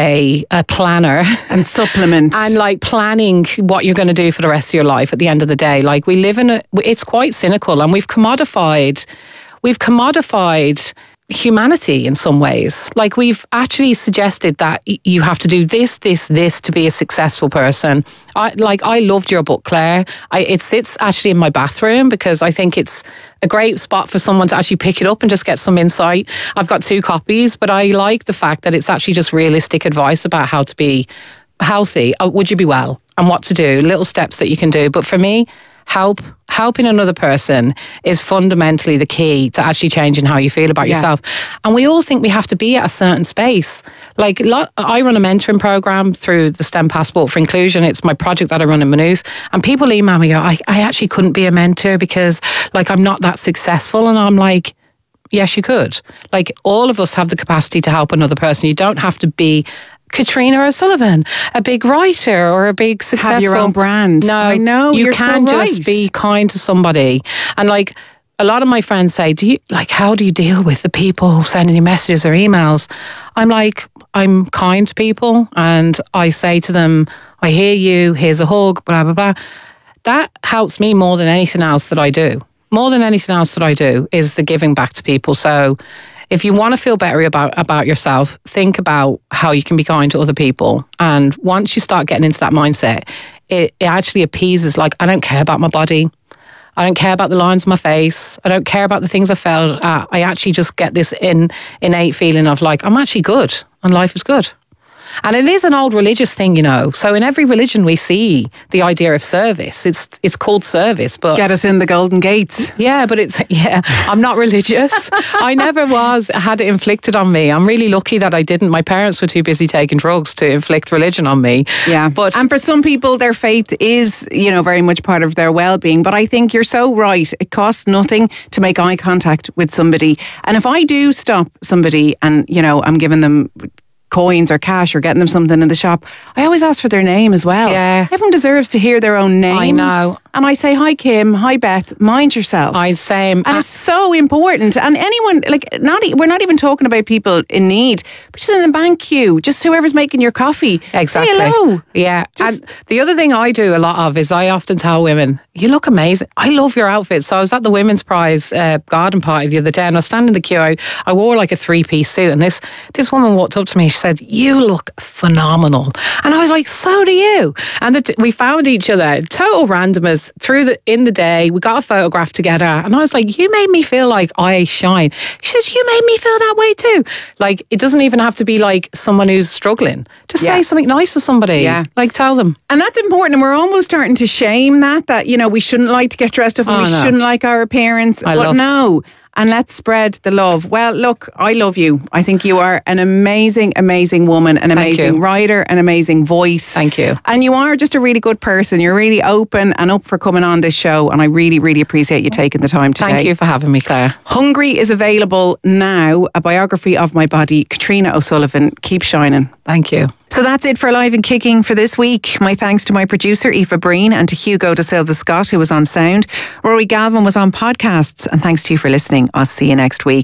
a a planner and supplements and like planning what you're going to do for the rest of your life at the end of the day. Like we live in a, it's quite cynical, and we've commodified, we've commodified humanity in some ways. Like we've actually suggested that y- you have to do this, this, this to be a successful person. I like I loved your book, Claire. I, it sits actually in my bathroom because I think it's a great spot for someone to actually pick it up and just get some insight. I've got two copies, but I like the fact that it's actually just realistic advice about how to be healthy. Uh, would you be well? And what to do, little steps that you can do. But for me, help helping another person is fundamentally the key to actually changing how you feel about Yeah. yourself. And we all think we have to be at a certain space. Like lo- I run a mentoring program through the STEM Passport for Inclusion. It's my project that I run in Maynooth. And people email me, I, I actually couldn't be a mentor because like I'm not that successful. And I'm like, yes, you could. Like all of us have the capacity to help another person. You don't have to be Katrina O'Sullivan, a big writer or a big successful... Have your own brand. No, I know, you you're can so just right. be kind to somebody. And like a lot of my friends say, do you like how do you deal with the people sending you messages or emails? I'm like, I'm kind to people, and I say to them, I hear you, here's a hug, blah, blah, blah. That helps me more than anything else that I do. More than anything else that I do is the giving back to people. So if you want to feel better about, about yourself, think about how you can be kind to other people. And once you start getting into that mindset, it, it actually appeases, like, I don't care about my body. I don't care about the lines on my face. I don't care about the things I failed at. I actually just get this in, innate feeling of like, I'm actually good and life is good. And it is an old religious thing, you know. So in every religion we see the idea of service. It's it's called service, but Get us in the golden gates. yeah, but it's yeah. I'm not religious. I never was. Had it inflicted on me. I'm really lucky that I didn't. My parents were too busy taking drugs to inflict religion on me. Yeah. But and for some people, their faith is, you know, very much part of their well-being. But I think you're so right. It costs nothing to make eye contact with somebody. And if I do stop somebody and, you know, I'm giving them coins or cash or getting them something in the shop, I always ask for their name as well. Yeah. Everyone deserves to hear their own name. I know. And I say, hi, Kim. Hi, Beth. Mind yourself. I'd say, and it's so important. And anyone, like, not e- we're not even talking about people in need, but just in the bank queue, just whoever's making your coffee. Exactly. Say hello. Yeah. Just- and the other thing I do a lot of is I often tell women, you look amazing. I love your outfit. So I was at the Women's Prize uh, garden party the other day, and I was standing in the queue. I, I wore like a three-piece suit, and this this woman walked up to me. She said, you look phenomenal. And I was like, so do you. And the t- we found each other, total randomers, through the in the day. We got a photograph together, and I was like, you made me feel like I shine. She says, you made me feel that way too. Like, it doesn't even have to be like someone who's struggling. Just Yeah. say something nice to somebody. Yeah. Like, tell them. And that's important. And we're almost starting to shame that, that, you know, we shouldn't like to get dressed up and Oh, we no. shouldn't like our appearance. I but love- no. And let's spread the love. Well, look, I love you. I think you are an amazing, amazing woman, an Thank amazing you. writer, an amazing voice. Thank you. And you are just a really good person. You're really open and up for coming on this show. And I really, really appreciate you taking the time today. Thank you for having me, Claire. Hungry is available now. A biography of my body. Katrina O'Sullivan. Keep shining. Thank you. So that's it for Live and Kicking for this week. My thanks to my producer, Aoife Breen, and to Hugo De Silva Scott, who was on sound. Rory Galvin was on podcasts. And thanks to you for listening. I'll see you next week.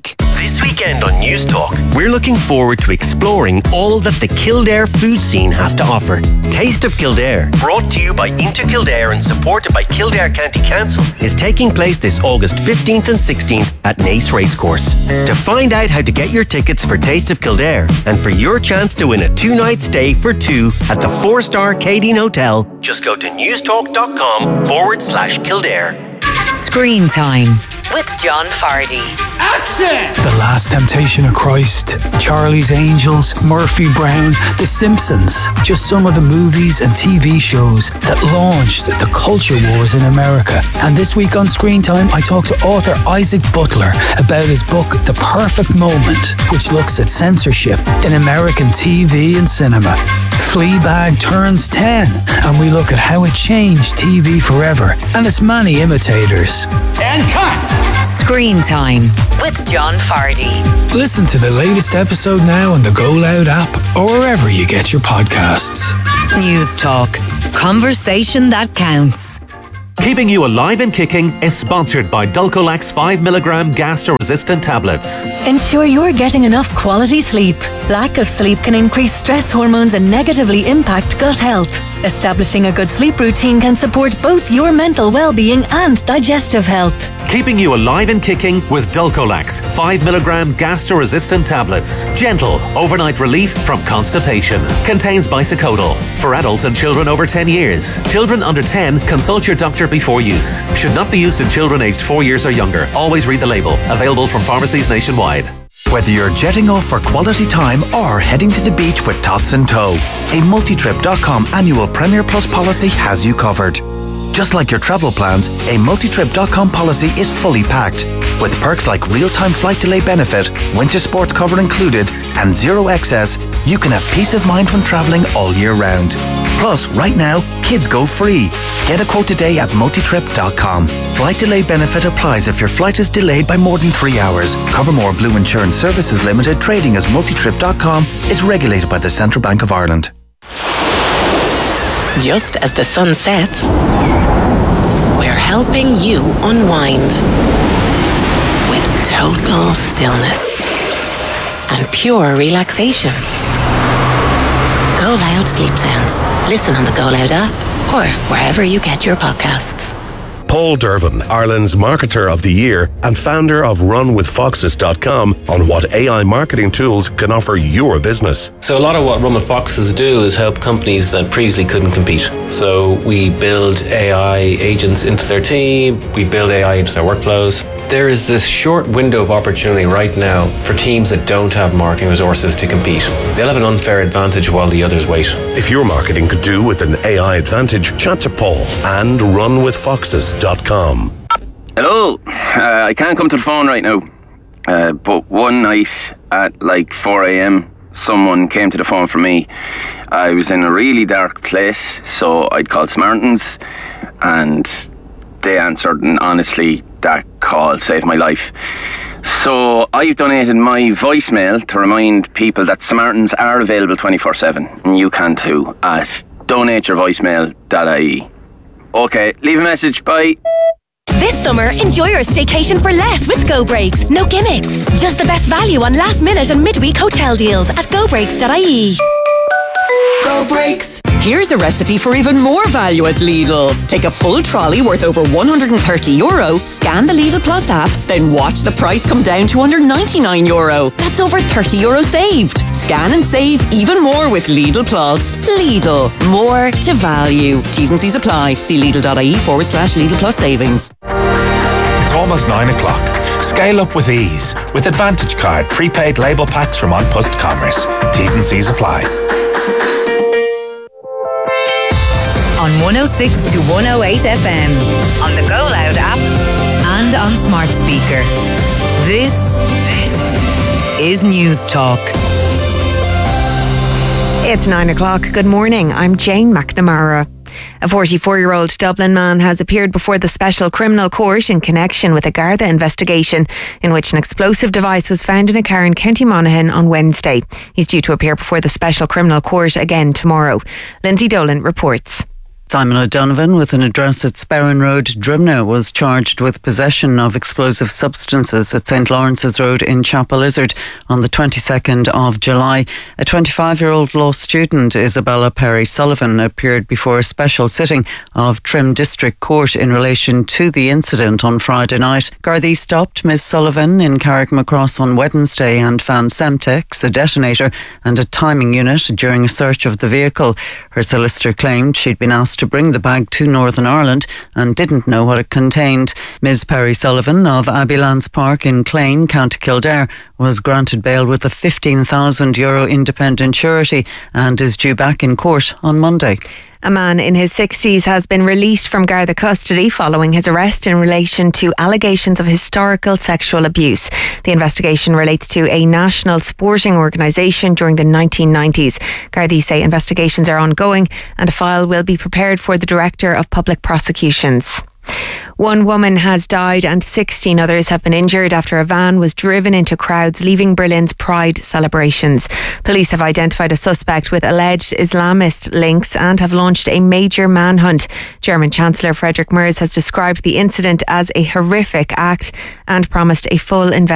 This weekend on News Talk, we're looking forward to exploring all that the Kildare food scene has to offer. Taste of Kildare, brought to you by Into Kildare and supported by Kildare County Council, is taking place this August fifteenth and sixteenth at Naas Racecourse. To find out how to get your tickets for Taste of Kildare and for your chance to win a two-night stay for two at the four-star Cadine Hotel, just go to newstalk.com forward slash Kildare. Screen Time with John Fardy. Action! The Last Temptation of Christ, Charlie's Angels, Murphy Brown, The Simpsons. Just some of the movies and T V shows that launched the culture wars in America. And this week on Screen Time, I talked to author Isaac Butler about his book, The Perfect Moment, which looks at censorship in American T V and cinema. Fleabag turns ten, and we look at how it changed T V forever and its many imitators. And cut! Screen Time with John Fardy. Listen to the latest episode now on the Go Loud app or wherever you get your podcasts. News Talk. Conversation that counts. Keeping You Alive and Kicking is sponsored by Dulcolax five milligram gastro-resistant tablets. Ensure you're getting enough quality sleep. Lack of sleep can increase stress hormones and negatively impact gut health. Establishing a good sleep routine can support both your mental well-being and digestive health. Keeping You Alive and Kicking with Dulcolax five milligram gastro-resistant tablets. Gentle overnight relief from constipation. Contains bisacodyl. For adults and children over ten years. Children under ten, consult your doctor before use. Should not be used in children aged four years or younger. Always read the label. Available from pharmacies nationwide. Whether you're jetting off for quality time or heading to the beach with Tots in tow, a multitrip dot com annual Premier Plus policy has you covered. Just like your travel plans, a multitrip dot com policy is fully packed. With perks like real-time flight delay benefit, winter sports cover included, and zero excess, you can have peace of mind when traveling all year round. Plus, right now, kids go free. Get a quote today at multitrip dot com. Flight delay benefit applies if your flight is delayed by more than three hours. Covermore Blue Insurance Services Limited, trading as multitrip dot com, is regulated by the Central Bank of Ireland. Just as the sun sets, we're helping you unwind with total stillness and pure relaxation. Go Loud Sleep Sounds. Listen on the Go Loud app or wherever you get your podcasts. Paul Dervin, Ireland's Marketer of the Year and founder of run with foxes dot com, on what A I marketing tools can offer your business. So a lot of what Run with Foxes do is help companies that previously couldn't compete. So we build A I agents into their team, we build A I into their workflows. There is this short window of opportunity right now for teams that don't have marketing resources to compete. They'll have an unfair advantage while the others wait. If your marketing could do with an A I advantage, chat to Paul and run with foxes dot com. Hello, uh, I can't come to the phone right now, uh, but one night at like four a.m. someone came to the phone for me. I was in a really dark place, so I'd called Samaritans and they answered, and honestly that call saved my life. So I've donated my voicemail to remind people that Samaritans are available twenty-four seven, and you can too, at donate your voicemail dot I E. Okay, leave a message, bye. This summer, enjoy your staycation for less with Go Breaks. No gimmicks. Just the best value on last minute and midweek hotel deals at go breaks dot I E. Go Breaks. Here's a recipe for even more value at Lidl. Take a full trolley worth over one hundred thirty euro, scan the Lidl Plus app, then watch the price come down to under ninety-nine euro. That's over thirty euro saved. Scan and save even more with Lidl Plus. Lidl, more to value. T's and C's apply. See Lidl dot I E forward slash Lidl Plus savings. It's almost nine o'clock. Scale up with ease with Advantage Card prepaid label packs from On Post Commerce. T's and C's apply. On one oh six to one oh eight F M, on the Go Loud app, and on smart speaker. This, this is News Talk. It's nine o'clock. Good morning. I'm Jane McNamara. A forty-four-year-old Dublin man has appeared before the Special Criminal Court in connection with a Garda investigation in which an explosive device was found in a car in County Monaghan on Wednesday. He's due to appear before the Special Criminal Court again tomorrow. Lindsay Dolan reports. Simon O'Donovan, with an address at Sperrin Road, Drimnagh, was charged with possession of explosive substances at St Lawrence's Road in Chapel Lizard on the twenty-second of July. A twenty-five-year-old law student, Isabella Perry Sullivan, appeared before a special sitting of Trim District Court in relation to the incident on Friday night. Gardaí stopped Miss Sullivan in Carrickmacross on Wednesday and found Semtex, a detonator and a timing unit during a search of the vehicle. Her solicitor claimed she'd been asked to bring the bag to Northern Ireland and didn't know what it contained. Miz Perry Sullivan of Abbeylands Park in Clane, County Kildare, was granted bail with a fifteen thousand euro independent surety and is due back in court on Monday. A man in his sixties has been released from Garda custody following his arrest in relation to allegations of historical sexual abuse. The investigation relates to a national sporting organisation during the nineteen nineties. Gardaí say investigations are ongoing and a file will be prepared for the Director of Public Prosecutions. One woman has died and sixteen others have been injured after a van was driven into crowds leaving Berlin's Pride celebrations. Police have identified a suspect with alleged Islamist links and have launched a major manhunt. German Chancellor Friedrich Merz has described the incident as a horrific act and promised a full investigation